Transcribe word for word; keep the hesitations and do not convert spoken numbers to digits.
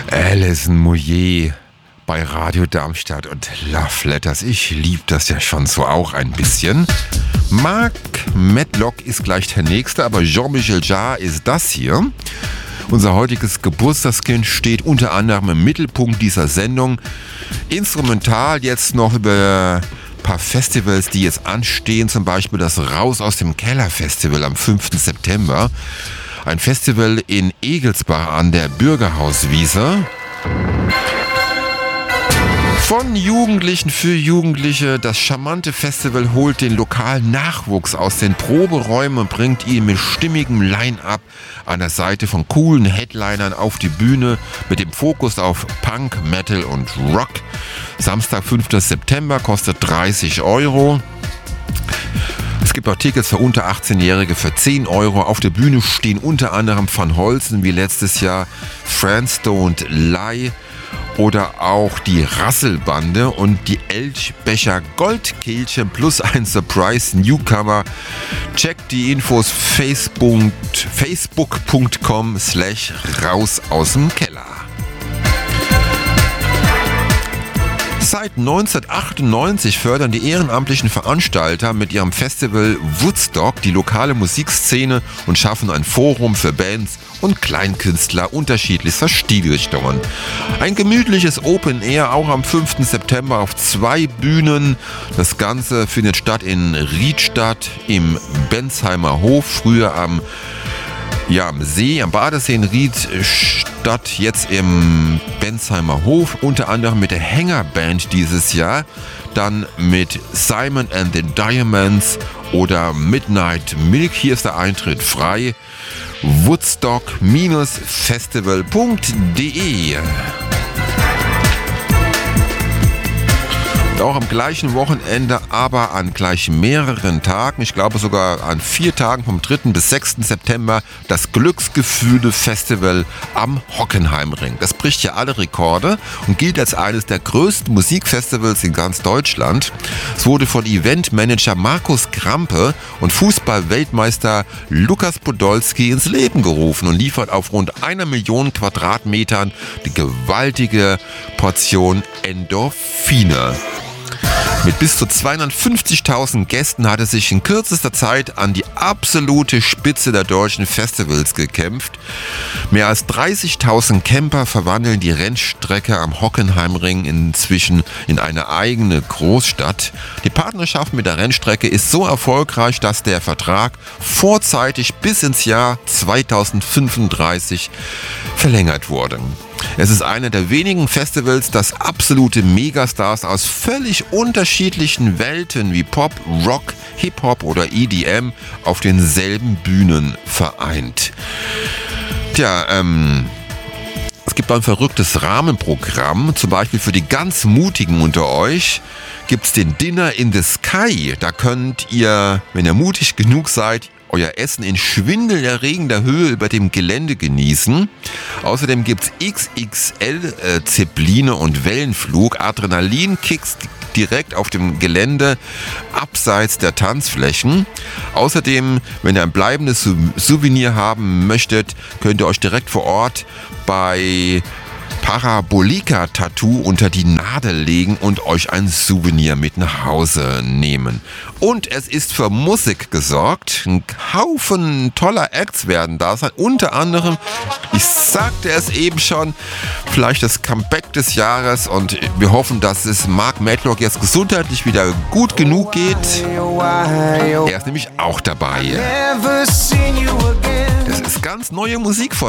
Alison Moyet bei Radio Darmstadt und Love Letters. Ich liebe das ja schon so auch ein bisschen. Mark Medlock ist gleich der Nächste, aber Jean-Michel Jarre ist das hier. Unser heutiges Geburtstagskind steht unter anderem im Mittelpunkt dieser Sendung. Instrumental jetzt noch über ein paar Festivals, die jetzt anstehen, zum Beispiel das Raus aus dem Keller Festival am fünften September. Ein Festival in Egelsbach an der Bürgerhauswiese. Von Jugendlichen für Jugendliche. Das charmante Festival holt den lokalen Nachwuchs aus den Proberäumen und bringt ihn mit stimmigem Line-Up an der Seite von coolen Headlinern auf die Bühne mit dem Fokus auf Punk, Metal und Rock. Samstag, fünften September, kostet dreißig Euro. Es gibt auch Tickets für unter achtzehnjährige für zehn Euro. Auf der Bühne stehen unter anderem Van Holzen wie letztes Jahr, Friends Don't Lie oder auch die Rasselbande und die Elchbecher Goldkehlchen plus ein Surprise Newcomer. Checkt die Infos facebook, facebook.com slash raus aus dem Keller. Seit neunzehnhundertachtundneunzig fördern die ehrenamtlichen Veranstalter mit ihrem Festival Woodstock die lokale Musikszene und schaffen ein Forum für Bands und Kleinkünstler unterschiedlichster Stilrichtungen. Ein gemütliches Open Air auch am fünften September auf zwei Bühnen. Das Ganze findet statt in Riedstadt im Bensheimer Hof, früher am Ja, am See, am Badesee in Riedstadt, jetzt im Bensheimer Hof, unter anderem mit der Hängerband dieses Jahr, dann mit Simon and the Diamonds oder Midnight Milk. Hier ist der Eintritt frei. woodstock Festival punkt de. Auch am gleichen Wochenende, aber an gleich mehreren Tagen, ich glaube sogar an vier Tagen vom dritten bis sechsten September, das Glücksgefühle-Festival am Hockenheimring. Das bricht ja alle Rekorde und gilt als eines der größten Musikfestivals in ganz Deutschland. Es wurde von Eventmanager Markus Krampe und Fußball-Weltmeister Lukas Podolski ins Leben gerufen und liefert auf rund einer Million Quadratmetern die gewaltige Portion Endorphine. Mit bis zu zweihundertfünfzigtausend Gästen hat es sich in kürzester Zeit an die absolute Spitze der deutschen Festivals gekämpft. Mehr als dreißigtausend Camper verwandeln die Rennstrecke am Hockenheimring inzwischen in eine eigene Großstadt. Die Partnerschaft mit der Rennstrecke ist so erfolgreich, dass der Vertrag vorzeitig bis ins Jahr zweitausendfünfunddreißig verlängert wurde. Es ist einer der wenigen Festivals, das absolute Megastars aus völlig unterschiedlichen Welten wie Pop, Rock, Hip-Hop oder E D M auf denselben Bühnen vereint. Tja, ähm... Es gibt ein verrücktes Rahmenprogramm, zum Beispiel für die ganz Mutigen unter euch gibt es den Dinner in the Sky. Da könnt ihr, wenn ihr mutig genug seid, euer Essen in schwindelerregender Höhe über dem Gelände genießen. Außerdem gibt es X X L-Zeppeline und Wellenflug, Adrenalinkicks direkt auf dem Gelände, abseits der Tanzflächen. Außerdem, wenn ihr ein bleibendes Souvenir haben möchtet, könnt ihr euch direkt vor Ort bei Parabolika Tattoo unter die Nadel legen und euch ein Souvenir mit nach Hause nehmen. Und es ist für Musik gesorgt. Ein Haufen toller Acts werden da sein. Unter anderem, ich sagte es eben schon, vielleicht das Comeback des Jahres. Und wir hoffen, dass es Mark Medlock jetzt gesundheitlich wieder gut genug geht. Er ist nämlich auch dabei. Das ist ganz neue Musik von